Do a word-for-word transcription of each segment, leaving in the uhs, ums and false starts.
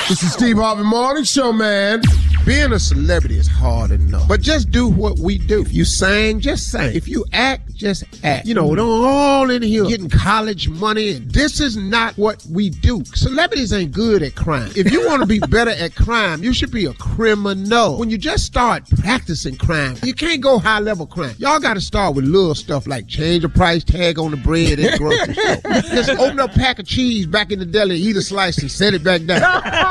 This is Steve Harvey Morning Show, man. Being a celebrity is hard enough, but just do what we do. If you sing, just sing. If you act, just act. You know, don't all in here getting college money. This is not what we do. Celebrities ain't good at crime. If you want to be better at crime, you should be a criminal. When you just start practicing crime, you can't go high-level crime. Y'all got to start with little stuff like change the price tag on the bread at the grocery store. Just open up a pack of cheese back in the deli, eat a slice, and set it back down.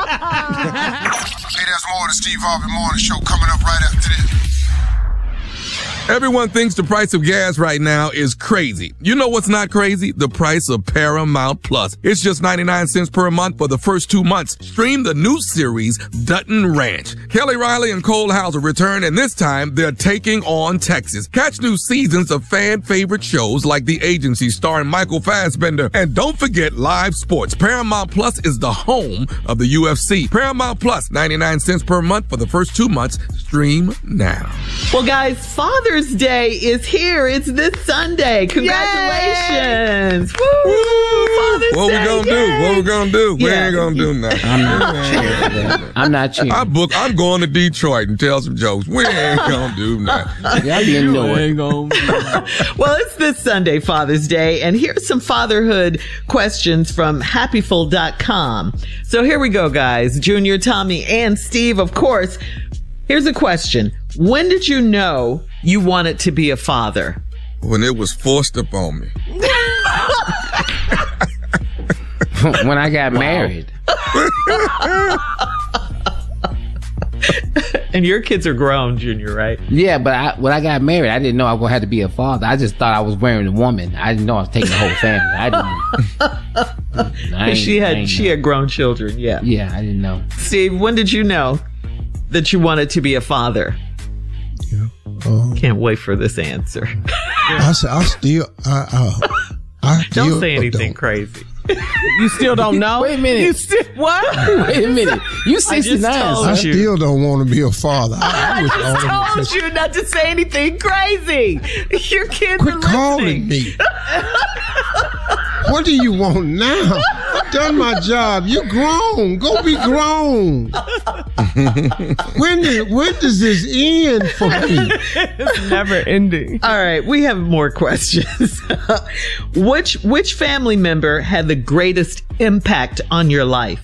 Hey, there's more of the Steve Harvey Morning Show coming up right after this. Everyone thinks the price of gas right now is crazy. You know what's not crazy? The price of Paramount Plus. It's just ninety-nine cents per month for the first two months. Stream the new series, Dutton Ranch. Kelly Riley and Cole Hauser return, and this time they're taking on Texas. Catch new seasons of fan-favorite shows like The Agency starring Michael Fassbender. And don't forget live sports. Paramount Plus is the home of the U F C. Paramount Plus, ninety-nine cents per month for the first two months. Stream now. Well, guys, Father's Day is here. It's this Sunday. Congratulations. Woo! Father's What Day. we gonna Yay. do? What we gonna do? We Yeah. ain't gonna do nothing. I'm not cheering for that. I'm not cheering. I book. I'm going to Detroit and tell some jokes. We ain't gonna do nothing. Y'all be in Newark. Well, it's this Sunday, Father's Day, and here's some fatherhood questions from happyful dot com. So here we go, guys. Junior, Tommy, and Steve, of course. Here's a question. When did you know you wanted to be a father? When it was forced upon me. When I got married. And your kids are grown, Junior, right? Yeah, but I, when I got married, I didn't know I was going to have to be a father. I just thought I was wearing a woman. I didn't know I was taking the whole family. I didn't. I ain't- she I had ain't she know. had grown children, yeah. Yeah, I didn't know. Steve, when did you know that you wanted to be a father? Um, Can't wait for this answer. I, s- I still, I, uh, I still Don't say anything don't. crazy. You still don't know? Wait a minute. You still what? Wait a minute. You sixty-nine, told son. I you. still don't want to be a father. I, I wish all just of told us- you not to say anything crazy. Your kids Quit are calling listening. me. What do you want now? I've done my job. You're grown. Go be grown. when, did, when does this end for me? It's never ending. All right, we have more questions. which which family member had the greatest impact on your life?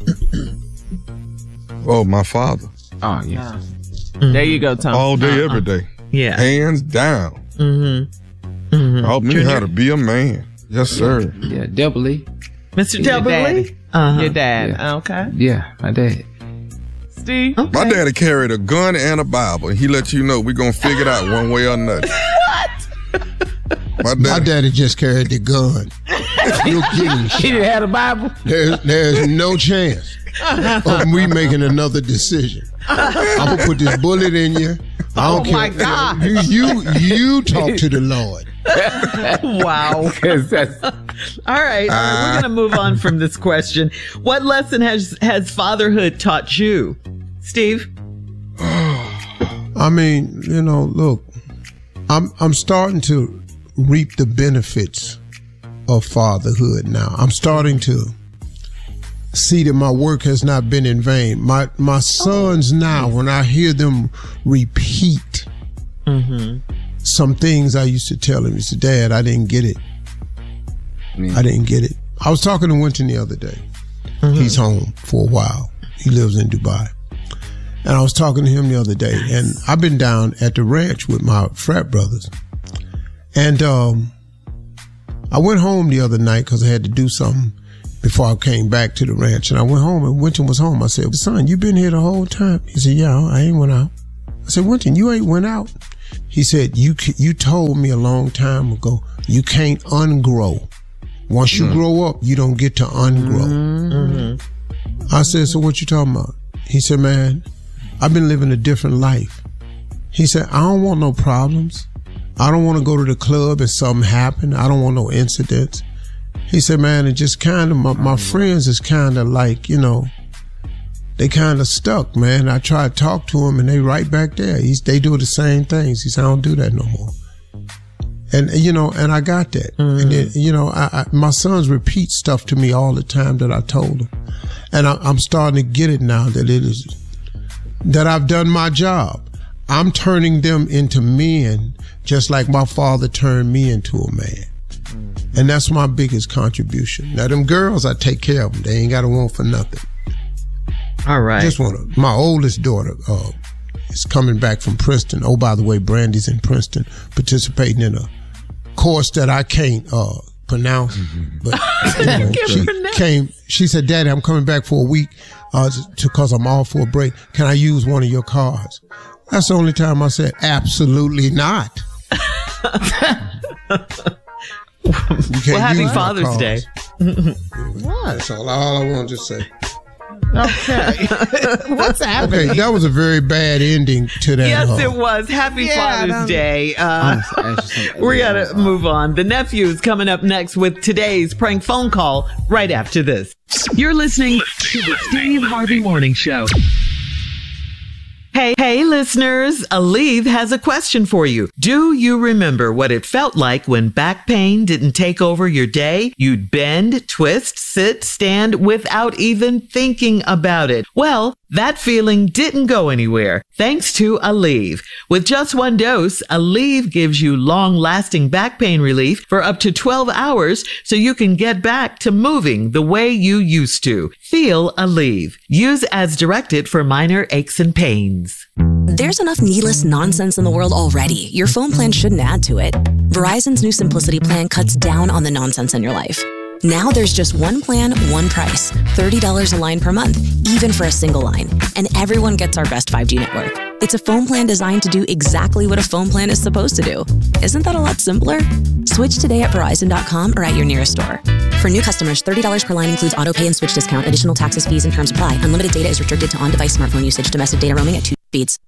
Oh, my father. Oh, yeah. There you go, Tom. All day, every day. Yeah. Hands down. Mm-hmm. Mm-hmm. Taught me how to be a man. Yes, sir. Yeah, Double Mister Your Double daddy. Uh-huh. Your dad. Yeah. Okay. Yeah, my dad. Steve? Okay. My daddy carried a gun and a Bible, and he let you know we're going to figure it out one way or another. What? My My daddy. daddy just carried the gun. You're getting He shot. didn't have a Bible? There's, there's no chance of me making another decision. I'm gonna put this bullet in you. I don't Oh, care. my God. You, you you talk to the Lord. Wow. 'Cause that's- All right, all right, we're going to move on from this question. What lesson has has fatherhood taught you? Steve? I mean, you know, look, I'm I'm starting to reap the benefits of fatherhood now. I'm starting to see that my work has not been in vain. My my sons now, when I hear them repeat some things I used to tell them, he said, Dad, I didn't get it. I didn't get it. I was talking to Winton the other day. He's home for a while. He lives in Dubai. And I was talking to him the other day, and I've been down at the ranch with my frat brothers. And um, I went home the other night because I had to do something before I came back to the ranch. And I went home, and Winton was home. I said, son, you been here the whole time? He said, yeah, I ain't went out. I said, Winton, you ain't went out? He said, you you told me a long time ago, you can't ungrow. Once you mm. grow up, you don't get to ungrow. Mm-hmm. I said, so what you talking about? He said, man, I've been living a different life. He said, I don't want no problems. I don't want to go to the club and something happen. I don't want no incidents. He said, man, it just kind of, my, my friends is kind of like, you know, they kind of stuck, man. I try to talk to them and they right back there. He's, they do the same things. He said, I don't do that no more. And, you know, and I got that. Mm. And then, you know, I, I, my sons repeat stuff to me all the time that I told them. And I, I'm starting to get it now that it is, that I've done my job. I'm turning them into men just like my father turned me into a man. Mm. And that's my biggest contribution. Now, them girls, I take care of them. They ain't got to want for nothing. All right. Just want to, my oldest daughter, uh, is coming back from Princeton. Oh, by the way, Brandy's in Princeton participating in a course that I can't uh, pronounce. But anyway, she pronounce. came. She said, "Daddy, I'm coming back for a week uh, because I'm off for a break. Can I use one of your cars?" That's the only time I said, "Absolutely not." Well, happy Father's Day. What? That's all, all I wanted to say. Okay. What's happening? Okay, that was a very bad ending to that. Yes, uh, it was. Happy yeah, Father's Day. Uh, we gotta move on. The nephew's coming up next with today's prank phone call right after this. You're listening to the Steve Harvey Morning Show. Hey, hey, listeners, Aleve has a question for you. Do you remember what it felt like when back pain didn't take over your day? You'd bend, twist, sit, stand without even thinking about it. Well, that feeling didn't go anywhere thanks to Aleve. With just one dose, Aleve gives you long-lasting back pain relief for up to twelve hours so you can get back to moving the way you used to. Feel Aleve. Use as directed for minor aches and pains. There's enough needless nonsense in the world already. Your phone plan shouldn't add to it. Verizon's new Simplicity plan cuts down on the nonsense in your life. Now there's just one plan, one price, thirty dollars a line per month, even for a single line. And everyone gets our best five G network. It's a phone plan designed to do exactly what a phone plan is supposed to do. Isn't that a lot simpler? Switch today at Verizon dot com or at your nearest store. For new customers, thirty dollars per line includes auto pay and switch discount. Additional taxes, fees, and terms apply. Unlimited data is restricted to on-device smartphone usage. Domestic data roaming at two speeds.